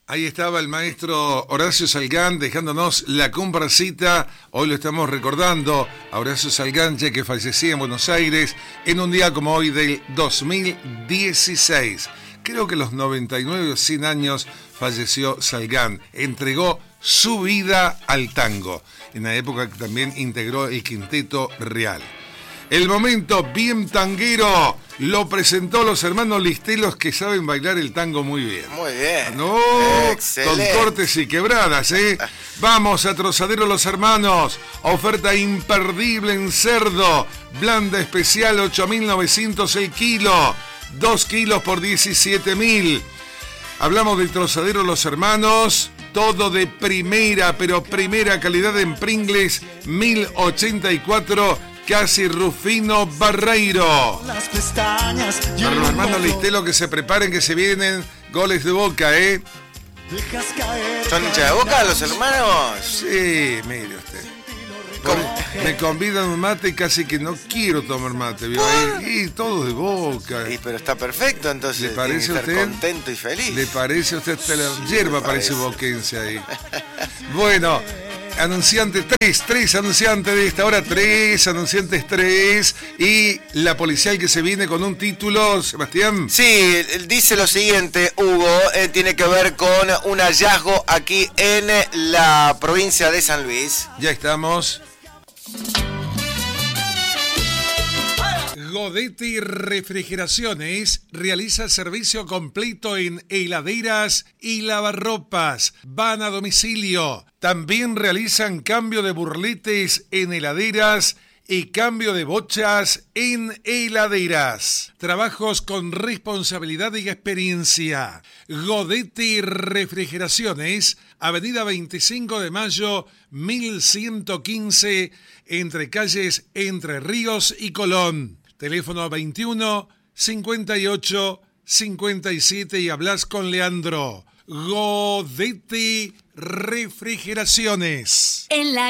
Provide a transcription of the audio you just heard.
Ahí estaba el maestro Horacio Salgán dejándonos la comparsita. Hoy lo estamos recordando a Horacio Salgán, ya que fallecía en Buenos Aires en un día como hoy del 2016. Creo que a los 99 o 100 años falleció Salgán. Entregó su vida al tango, en la época que también integró el Quinteto Real. El momento bien tanguero lo presentó los hermanos Listelos, que saben bailar el tango muy bien. Muy bien. No, excelente. con cortes y quebradas, ¿eh? Vamos a Trozadero Los Hermanos. Oferta imperdible en cerdo. Blanda especial, 8.900 el kilo. 2 kilos por 17.000. Hablamos de Trozadero Los Hermanos. Todo de primera, pero primera calidad en Pringles, 1084. Casi Rufino Barreiro. Para los hermanos Listelo que se preparen, que se vienen goles de Boca, ¿eh? ¿Son hinchas de Boca los hermanos? Sí, mire usted. Me convidan un mate y casi que no quiero tomar mate, ¿vio? Y todo de Boca. Sí, pero está perfecto, entonces. ¿Le parece tiene a que estar usted? contento y feliz. ¿Le parece a usted? La hierba parece boquense ahí. Bueno, anunciante 3 anunciantes de esta hora, 3 anunciantes, y la policial que se viene con un título, Sebastián. Sí, dice lo siguiente, Hugo, tiene que ver con un hallazgo aquí en la provincia de San Luis. Ya estamos. Godetti Refrigeraciones realiza servicio completo en heladeras y lavarropas. Van a domicilio. También realizan cambio de burletes en heladeras y cambio de bochas en heladeras. Trabajos con responsabilidad y experiencia. Godetti Refrigeraciones, Avenida 25 de Mayo, 1115, entre calles Entre Ríos y Colón. Teléfono 21 58 57 y hablas con Leandro. Godetti Refrigeraciones. En la